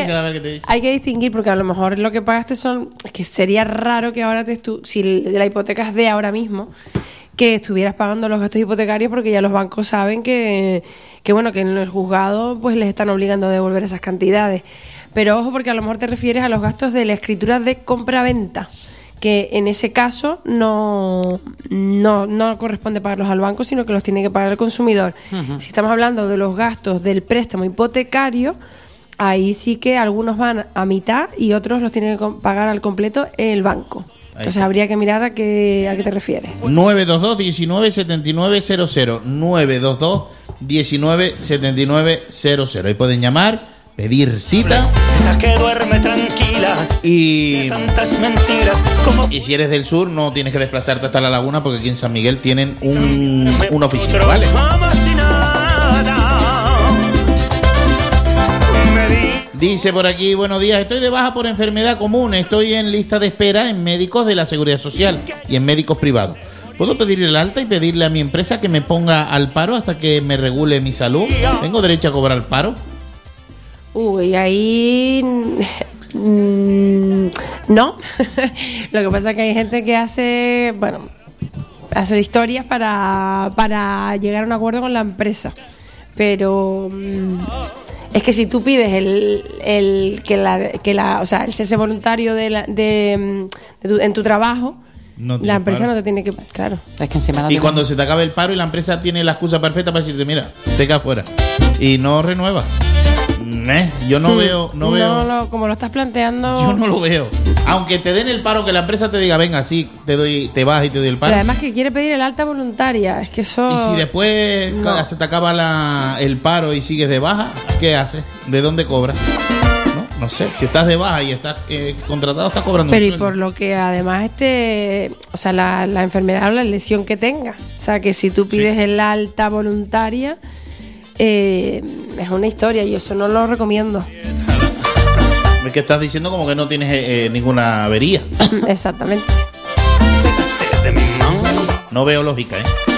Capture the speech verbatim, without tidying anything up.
escúchala a ver qué te dice. Hay que distinguir, porque a lo mejor lo que pagaste son... Es que sería raro que ahora te estu- si la hipoteca es de ahora mismo, que estuvieras pagando los gastos hipotecarios, porque ya los bancos saben que, que bueno, que en el juzgado pues les están obligando a devolver esas cantidades. Pero ojo, porque a lo mejor te refieres a los gastos de la escritura de compra-venta, que en ese caso no, no, no corresponde pagarlos al banco, sino que los tiene que pagar el consumidor. Uh-huh. Si estamos hablando de los gastos del préstamo hipotecario, ahí sí que algunos van a mitad y otros los tiene que pagar al completo el banco. Entonces habría que mirar a qué, a qué te refieres. nueve dos dos, diecinueve, setenta y nueve cero cero nueve dos dos, diecinueve, setenta y nueve cero cero. Ahí pueden llamar, pedir cita. Esa que duerme tranquila. Y, tantas mentiras como... y si eres del sur, no tienes que desplazarte hasta La Laguna, porque aquí en San Miguel tienen un, una oficina, ¿vale? Dice por aquí, buenos días, estoy de baja por enfermedad común, estoy en lista de espera en médicos de la Seguridad Social y en médicos privados. ¿Puedo pedir el alta y pedirle a mi empresa que me ponga al paro hasta que me regule mi salud? ¿Tengo derecho a cobrar paro? Uy, ahí... Mm, no. Lo que pasa es que hay gente que hace, bueno, hace historias para, para llegar a un acuerdo con la empresa. Pero... Mm, es que si tú pides el, el que la que la o sea el cese voluntario de, la, de, de tu, en tu trabajo, no la empresa paro. No te tiene que, claro, es que encima no y cuando se te acabe el paro y la empresa tiene la excusa perfecta para decirte, mira, te quedas fuera y no renueva. Eh, yo no hmm. veo no, no veo lo, como lo estás planteando, yo no lo veo. Aunque te den el paro, que la empresa te diga, venga, sí, te doy, te vas y te doy el paro. Pero además que quiere pedir el alta voluntaria, es que eso... Y si después no. se te acaba la, el paro y sigues de baja, ¿qué haces? ¿De dónde cobras? No, no sé, si estás de baja y estás eh, contratado, estás cobrando Pero un y sueldo. por lo que además este, o sea, la, la enfermedad o la lesión que tengas. O sea, que si tú pides sí. el alta voluntaria, eh, es una historia y eso no lo recomiendo. Es que estás diciendo como que no tienes eh, ninguna avería. Exactamente. No veo lógica, ¿eh?